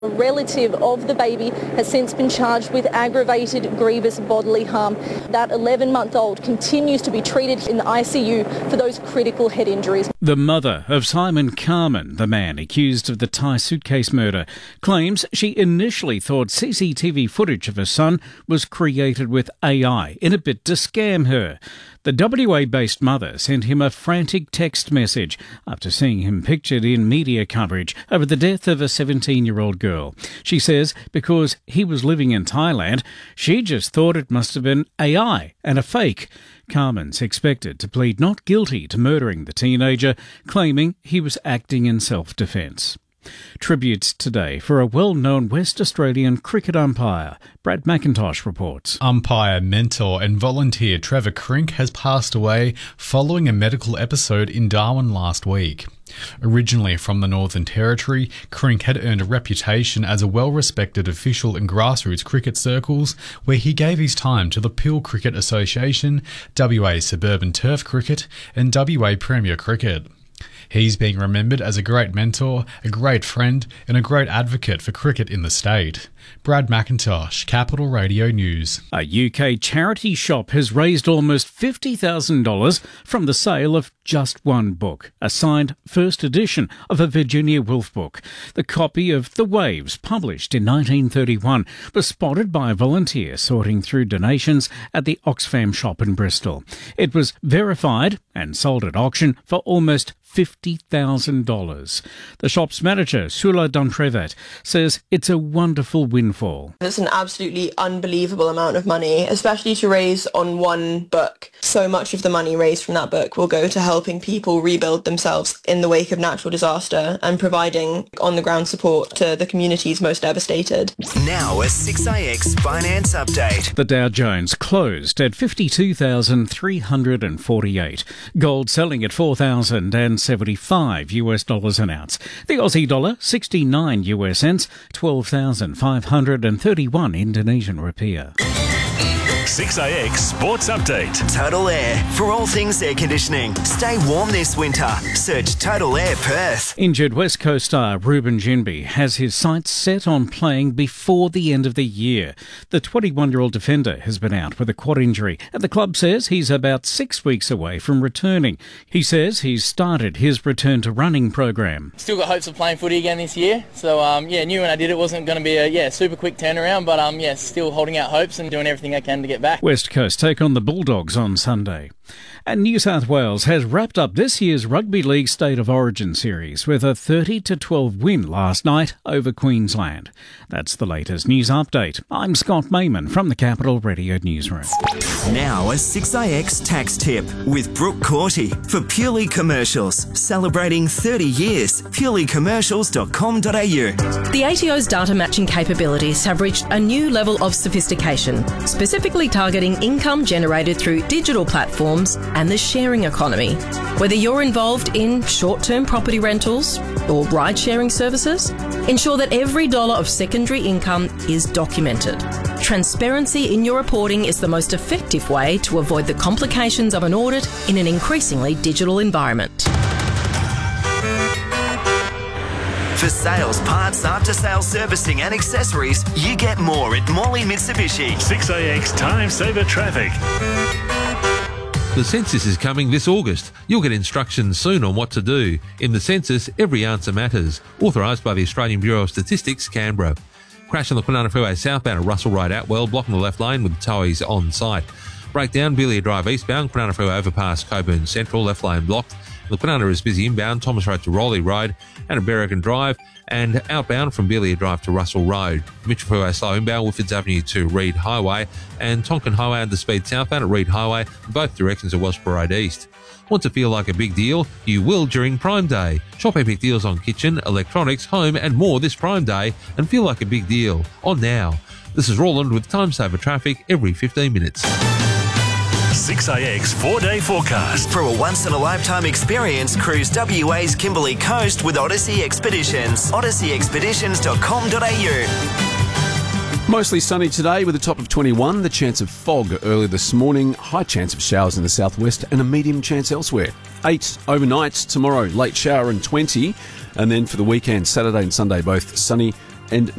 A relative of the baby has since been charged with aggravated grievous bodily harm. That 11-month-old continues to be treated in the ICU for those critical head injuries. The mother of Simon Carman, the man accused of the Thai suitcase murder, claims she initially thought CCTV footage of her son was created with AI in a bid to scam her. The WA-based mother sent him a frantic text message after seeing him pictured in media coverage over the death of a 17-year-old girl. She says because he was living in Thailand, she just thought it must have been AI and a fake. Carman's expected to plead not guilty to murdering the teenager, claiming he was acting in self-defence. Tributes today for a well-known West Australian cricket umpire. Brad McIntosh reports. Umpire, mentor and volunteer Trevor Crink has passed away following a medical episode in Darwin last week. Originally from the Northern Territory, Crink had earned a reputation as a well-respected official in grassroots cricket circles, where he gave his time to the Peel Cricket Association, WA Suburban Turf Cricket and WA Premier Cricket. He's being remembered as a great mentor, a great friend and a great advocate for cricket in the state. Brad McIntosh, Capital Radio News. A UK charity shop has raised almost $50,000 from the sale of just one book, a signed first edition of a Virginia Woolf book. The copy of The Waves, published in 1931, was spotted by a volunteer sorting through donations at the Oxfam shop in Bristol. It was verified and sold at auction for almost $50,000. The shop's manager, Sula Dontrevet, says it's a wonderful windfall. It's an absolutely unbelievable amount of money, especially to raise on one book. So much of the money raised from that book will go to helping people rebuild themselves in the wake of natural disaster and providing on-the-ground support to the communities most devastated. Now a 6AX finance update. The Dow Jones closed at 52,348. Gold selling at $4,075 an ounce. The Aussie dollar 69 US cents, 12,531 Indonesian rupiah. 6AX Sports Update. Total Air. For all things air conditioning, stay warm this winter. Search Total Air Perth. Injured West Coast star Ruben Ginbey has his sights set on playing before the end of the year. The 21-year-old defender has been out with a quad injury, and the club says he's about 6 weeks away from returning. He says he's started his return to running program. Still got hopes of playing footy again this year. So, knew when I did it wasn't going to be a super quick turnaround, but still holding out hopes and doing everything I can to get back. West Coast take on the Bulldogs on Sunday. And New South Wales has wrapped up this year's Rugby League State of Origin series with a 30-12 win last night over Queensland. That's the latest news update. I'm Scott Mayman from the Capital Radio Newsroom. Now a 6AX tax tip with Brooke Corty for Purely Commercials. Celebrating 30 years. purelycommercials.com.au. The ATO's data matching capabilities have reached a new level of sophistication, specifically targeting income generated through digital platforms and the sharing economy. Whether you're involved in short-term property rentals or ride-sharing services, ensure that every dollar of secondary income is documented. Transparency in your reporting is the most effective way to avoid the complications of an audit in an increasingly digital environment. For sales, parts, after-sales servicing and accessories, you get more at Morley Mitsubishi. 6AX Time Saver Traffic. The census is coming this August. You'll get instructions soon on what to do. In the census, every answer matters. Authorised by the Australian Bureau of Statistics, Canberra. Crash on the Kwinana Freeway southbound at Russell Road Atwell, blocking the left lane with towies on site. Breakdown, Belia Drive eastbound, Kwinana Freeway overpass, Coburn Central, left lane blocked. The Kwinana is busy inbound, Thomas Road to Rowley Road and at Berrigan Drive, and outbound from Belia Drive to Russell Road. Mitchell Freeway slow inbound, Whiffords Avenue to Reed Highway, and Tonkin Highway under speed southbound at Reed Highway, both directions of Wellsborough Road East. Want to feel like a big deal? You will during Prime Day. Shop epic deals on kitchen, electronics, home and more this Prime Day and feel like a big deal. On now. This is Roland with Time Saver Traffic every 15 minutes. 6AX 4-day forecast. For a once-in-a-lifetime experience, cruise WA's Kimberley Coast with Odyssey Expeditions. odysseyexpeditions.com.au. Mostly sunny today with a top of 21, the chance of fog early this morning, high chance of showers in the southwest and a medium chance elsewhere. 8 overnight, tomorrow late shower and 20, and then for the weekend, Saturday and Sunday both sunny and